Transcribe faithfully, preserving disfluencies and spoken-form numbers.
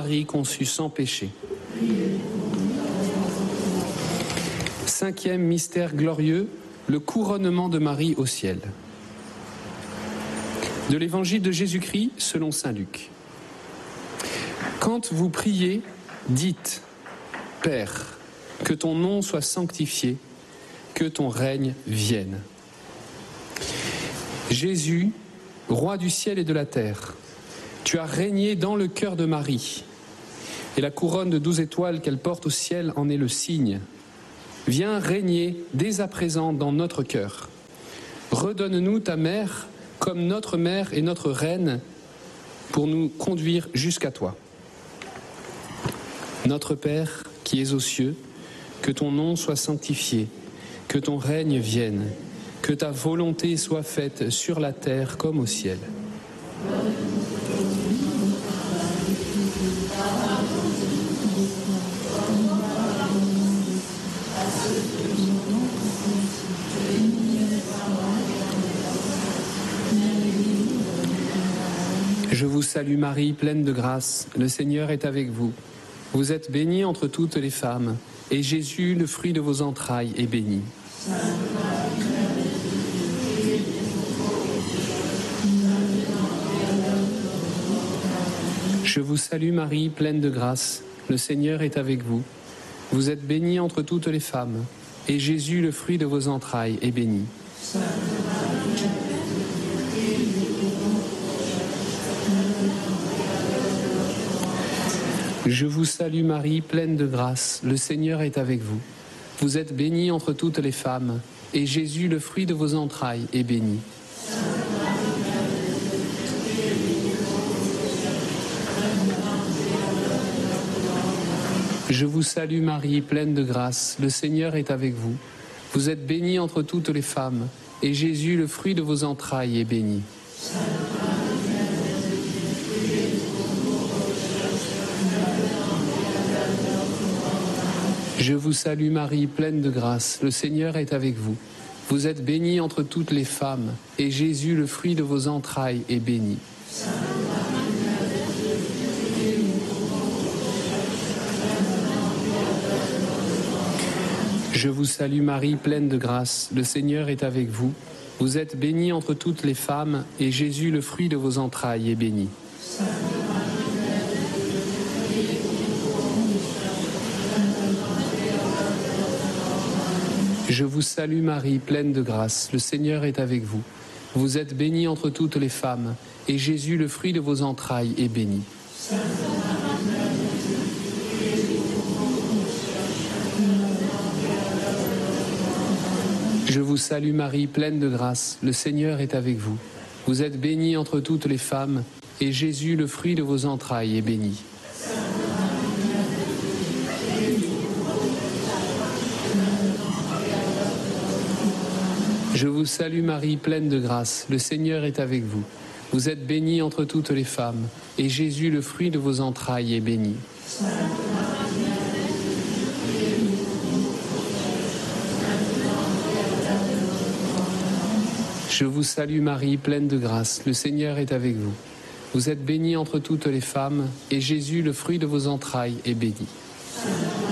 Marie conçue sans péché. Cinquième mystère glorieux, le couronnement de Marie au ciel. De l'évangile de Jésus-Christ selon saint Luc. Quand vous priez, dites « Père, que ton nom soit sanctifié, que ton règne vienne. » Jésus, roi du ciel et de la terre, tu as régné dans le cœur de Marie, et la couronne de douze étoiles qu'elle porte au ciel en est le signe. Viens régner dès à présent dans notre cœur. Redonne-nous ta mère comme notre mère et notre reine pour nous conduire jusqu'à toi. Notre Père qui es aux cieux, que ton nom soit sanctifié, que ton règne vienne, que ta volonté soit faite sur la terre comme au ciel. Je vous salue Marie, pleine de grâce, le Seigneur est avec vous. Vous êtes bénie entre toutes les femmes, et Jésus, le fruit de vos entrailles, est béni. Je vous salue Marie, pleine de grâce, le Seigneur est avec vous. Vous êtes bénie entre toutes les femmes, et Jésus, le fruit de vos entrailles, est béni. Je vous salue Marie, pleine de grâce, le Seigneur est avec vous. Vous êtes bénie entre toutes les femmes, et Jésus, le fruit de vos entrailles, est béni. Je vous salue Marie, pleine de grâce, le Seigneur est avec vous. Vous êtes bénie entre toutes les femmes, et Jésus, le fruit de vos entrailles, est béni. Je vous salue Marie, pleine de grâce, le Seigneur est avec vous. Vous êtes bénie entre toutes les femmes, et Jésus, le fruit de vos entrailles, est béni. Je vous salue Marie, pleine de grâce, le Seigneur est avec vous. Vous êtes bénie entre toutes les femmes, et Jésus, le fruit de vos entrailles, est béni. Je vous salue Marie, pleine de grâce, le Seigneur est avec vous. Vous êtes bénie entre toutes les femmes, et Jésus, le fruit de vos entrailles, est béni. Je vous salue Marie, pleine de grâce, le Seigneur est avec vous. Vous êtes bénie entre toutes les femmes, et Jésus, le fruit de vos entrailles, est béni. Je vous salue Marie, pleine de grâce, le Seigneur est avec vous. Vous êtes bénie entre toutes les femmes, et Jésus, le fruit de vos entrailles, est béni. Je vous salue Marie, pleine de grâce, le Seigneur est avec vous. Vous êtes bénie entre toutes les femmes, et Jésus, le fruit de vos entrailles, est béni.